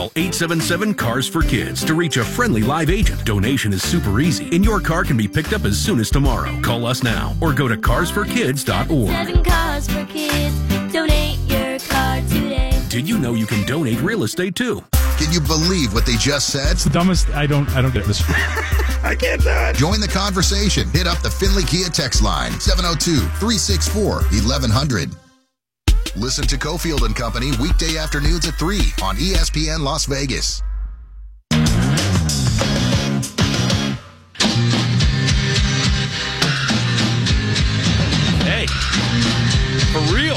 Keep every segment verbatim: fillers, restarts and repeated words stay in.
Call eight seven seven, C A R S for Kids to reach a friendly live agent. Donation is super easy, and your car can be picked up as soon as tomorrow. Call us now or go to cars for kids dot org. Seven Cars for Kids. Donate your car today. Did you know you can donate real estate too? Can you believe what they just said? It's the dumbest. I don't. I don't get this. I can't do it. Join the conversation. Hit up the Finley Kia text line seven oh two, three six four, eleven hundred. Listen to Cofield and Company weekday afternoons at three on E S P N Las Vegas. Hey, for real.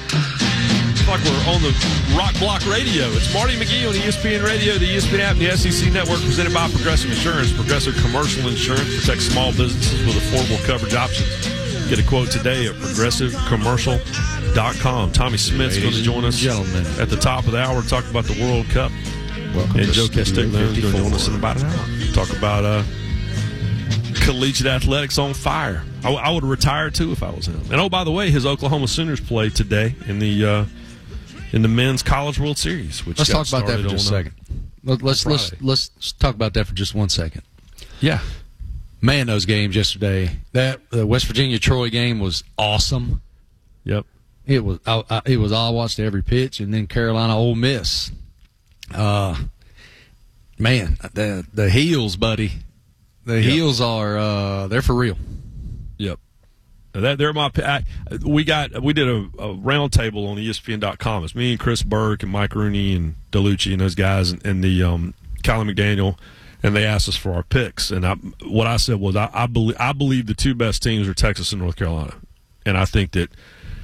It's like we're on the Rock Block Radio. It's Marty McGee on E S P N Radio, the E S P N app, and the S E C Network, presented by Progressive Insurance. Progressive Commercial Insurance protects small businesses with affordable coverage options. Get a quote today at progressive commercial dot com. Tommy Smith's going to join us gentlemen. at the top of the hour, talk about the World Cup. Welcome and to Joe Studio Castigno is going to join us in fifty-four. about an hour. Talk about uh, collegiate athletics on fire. I, w- I would have retired, too, if I was him. And, oh, by the way, his Oklahoma Sooners play today in the uh, in the Men's College World Series. Which Let's got talk about that started for just a on, uh, second. Let- Let's let's Friday. let's talk about that for just one second. Yeah. Man, those games yesterday. That uh, West Virginia Troy game was awesome. Yep. It was. I, I, it was. I watched every pitch, and then Carolina Ole Miss. Uh, man, the the heels, buddy. The Yep. heels are. Uh, they're for real. Yep. That they're my. I, we got we did a, a round table on E S P N dot com. It's me and Chris Burke and Mike Rooney and DeLucci and those guys and, and the um, Colin McDaniel, and they asked us for our picks. And I, what I said was I, I believe I believe the two best teams are Texas and North Carolina, and I think that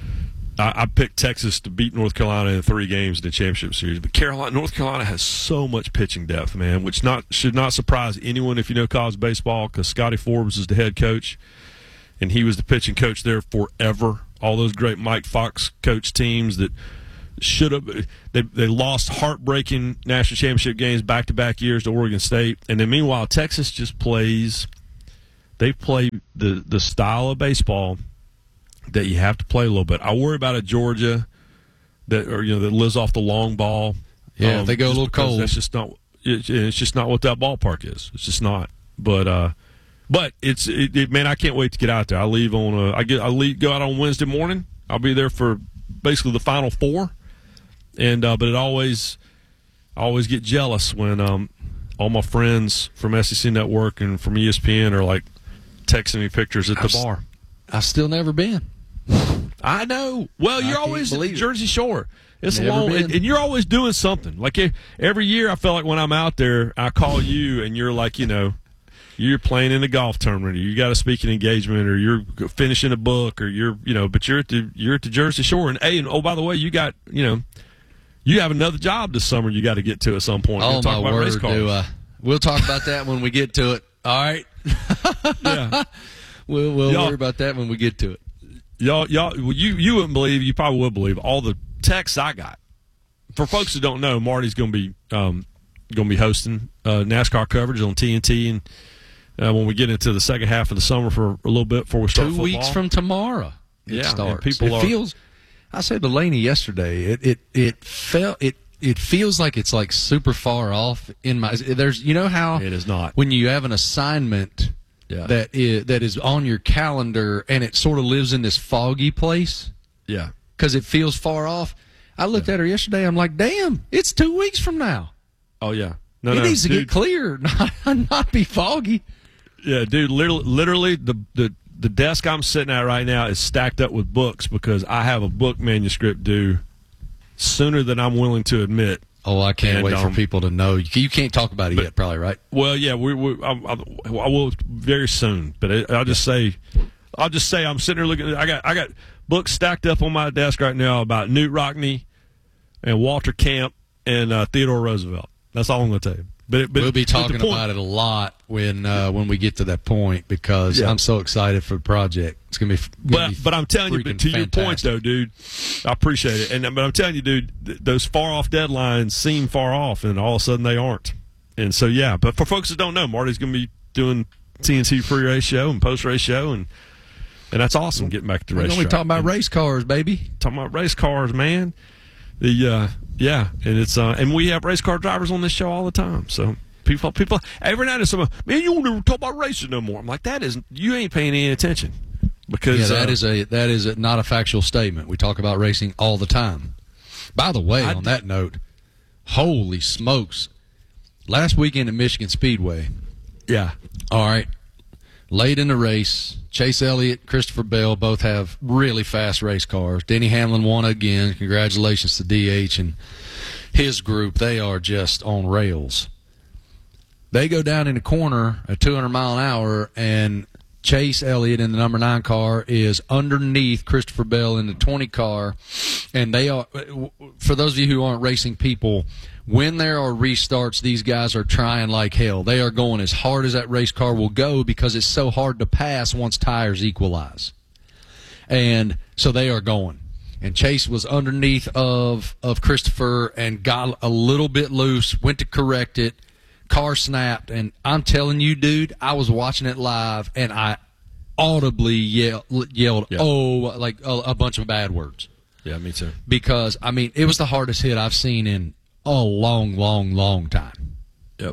I, I picked Texas to beat North Carolina in three games in the championship series. But Carolina, North Carolina has so much pitching depth, man, which not should not surprise anyone if you know college baseball, because Scotty Forbes is the head coach. And he was the pitching coach there forever. All those great Mike Fox coach teams that should have they they lost heartbreaking national championship games back to back years to Oregon State. And then meanwhile, Texas just plays. They play the the style of baseball that you have to play a little bit. I worry about a Georgia that or you know that lives off the long ball. Yeah, if they go a just little because cold. That's just not. It, it's just not what that ballpark is. It's just not. But. uh But it's it, it, man, I can't wait to get out there. I leave on a, I get I leave, go out on Wednesday morning. I'll be there for basically the final four, and uh, but it always I always get jealous when um, all my friends from S E C Network and from E S P N are like texting me pictures at the I've, bar. I've still never been. I know. Well, you're can't always at believe it. Jersey Shore. It's a Never long, been. and, and you're always doing something. Like eh, every year, I feel like when I'm out there, I call you, and you're like, you know. You're playing in a golf tournament, or you got a speaking engagement, or you're finishing a book, or you're, you know, but you're at the you're at the Jersey Shore, and hey, and oh, by the way, you got, you know, you have another job this summer you got to get to at some point. Oh We'll talk my about race word, cars. do I? We'll talk about that when we get to it. All right. Yeah, We'll we'll Y'all- worry about that when we get to it. y'all, y'all, well, you you wouldn't believe, you probably would believe all the texts I got. For folks who don't know, Marty's going to be um, going to be hosting uh, NASCAR coverage on T N T and. Uh, when we get into the second half of the summer for a little bit before we start Two football. weeks from tomorrow, it Yeah, and starts. people it are- feels. I said to Laney yesterday. It it it felt it. It feels like it's like super far off in my. There's you know how It is not. when you have an assignment Yeah. that is that is on your calendar and it sort of lives in this foggy place Yeah. because it feels far off. I looked at her yesterday. I'm like, damn, it's two weeks from now. Oh, yeah. No, it no, needs to dude. get clear, not not be foggy. Yeah, dude, literally, literally the, the the desk I'm sitting at right now is stacked up with books because I have a book manuscript due sooner than I'm willing to admit. Oh, I can't And, wait for um, people to know. You, you can't talk about it but- yet, probably, right? Well, yeah, we, we I, I, I will very soon, but it, I'll just say, I'll just say I'm sitting there looking. I got I got books stacked up on my desk right now about Newt Rockney and Walter Camp and uh, Theodore Roosevelt. That's all I'm going to tell you. But, it, but We'll be but the talking point- about it a lot when uh, when we get to that point because Yeah. I'm so excited for the project. It's gonna be. Gonna But be but I'm telling you, freaking but to your point fantastic. though, dude, I appreciate it. And but I'm telling you, dude, th- those far off deadlines seem far off, and all of a sudden they aren't. And so yeah, but for folks that don't know, Marty's going to be doing T N T pre-race show and post-race show, and and that's awesome. Getting back to the We're race. gonna be talking about race cars, baby. talking about race cars, man. The uh, Yeah, and it's uh, and we have race car drivers on this show all the time. So people, people, every night there's someone, man, you won't never talk about racing no more. I'm like, that is, you ain't paying any attention because yeah, that uh, is a that is a, not a factual statement. We talk about racing all the time. By the way, I on d- that note, holy smokes! Last weekend at Michigan Speedway, yeah, all right, late in the race, Chase Elliott, Christopher Bell both have really fast race cars. Denny Hamlin won again. Congratulations to D H and his group. They are just on rails. They go down in the corner at two hundred mile an hour, and Chase Elliott in the number nine car is underneath Christopher Bell in the twenty car. And they are, for those of you who aren't racing people, when there are restarts, these guys are trying like hell. They are going as hard as that race car will go because it's so hard to pass once tires equalize. And so they are going. And Chase was underneath of, of Christopher and got a little bit loose, went to correct it. Car snapped, and I'm telling you, dude, I was watching it live, and I audibly yell, yelled, yeah. oh, like a, a bunch of bad words. Yeah, me too. Because, I mean, it was the hardest hit I've seen in a long, long, long time. Yep.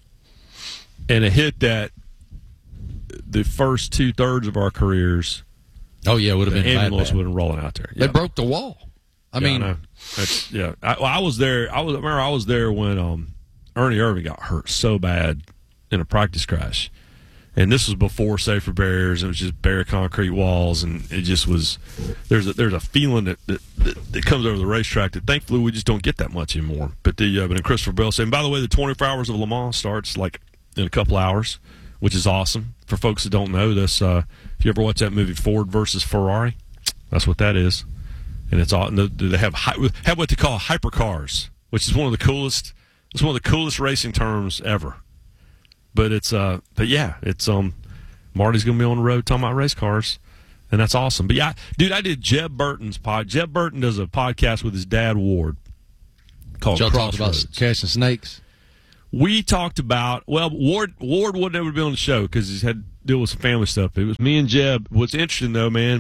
And a hit that the first two-thirds of our careers, oh, yeah, it would have the been bad, ambulance bad. would have been rolling out there. They Yeah. broke the wall. I Yeah, mean, I know. That's, yeah, I, well, I was there. I was I remember I was there when um, Ernie Irving got hurt so bad in a practice crash, and this was before safer barriers. It was just bare concrete walls, and it just was. There's a, there's a feeling that, that, that, that comes over the racetrack that thankfully we just don't get that much anymore. But the uh, but in Christopher Bell saying, by the way, the twenty-four hours of Le Mans starts like in a couple hours, which is awesome for folks that don't know this. Uh, if you ever watch that movie Ford versus Ferrari, that's what that is. And it's all, and they have have what they call hypercars, which is one of the coolest. It's one of the coolest racing terms ever. But it's uh, but yeah, it's um, Marty's gonna be on the road talking about race cars, and that's awesome. But yeah, dude, I did Jeb Burton's pod. Jeb Burton does a podcast with his dad Ward called y'all talked Crossroads. about catching snakes. We talked about well, Ward Ward would never be on the show because he's had to deal with some family stuff. It was me and Jeb. What's interesting though, man.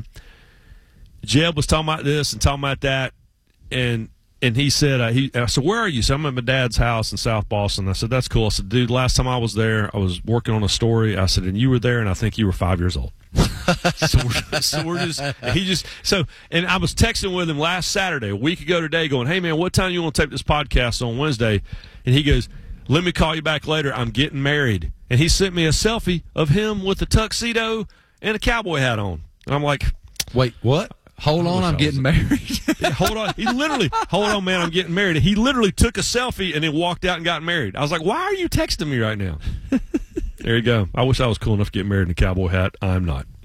Jeb was talking about this and talking about that, and and he said, uh, he I said, where are you? So I'm at my dad's house in South Boston. I said, that's cool. I said, dude, last time I was there, I was working on a story. I said, and you were there, and I think you were five years old. so, we're, so we're just, he just, so, and I was texting with him last Saturday, a week ago today, going, hey, man, what time you want to tape this podcast on Wednesday? And he goes, let me call you back later. I'm getting married. And he sent me a selfie of him with a tuxedo and a cowboy hat on. And I'm like, wait, what? Hold on, I'm getting married. Yeah, hold on. He literally, hold on, man, I'm getting married. He literally took a selfie and then walked out and got married. I was like, why are you texting me right now? There you go. I wish I was cool enough to get married in a cowboy hat. I'm not.